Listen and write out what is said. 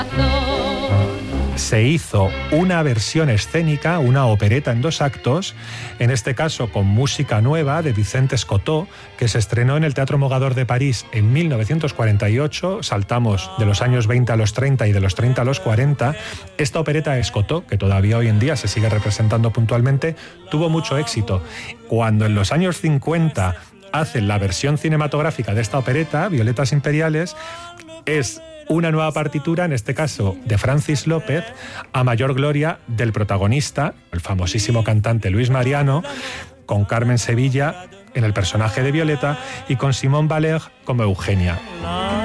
Se hizo una versión escénica, una opereta en 2 actos, en este caso con música nueva de Vicente Escotó, que se estrenó en el Teatro Mogador de París en 1948. Saltamos de los años 20 a los 30 y de los 30 a los 40. Esta opereta de Escotó, que todavía hoy en día se sigue representando puntualmente, tuvo mucho éxito. Cuando en los años 50 hacen la versión cinematográfica de esta opereta, Violetas Imperiales, es una nueva partitura, en este caso de Francis López, a mayor gloria del protagonista, el famosísimo cantante Luis Mariano, con Carmen Sevilla en el personaje de Violeta y con Simone Valère como Eugenia.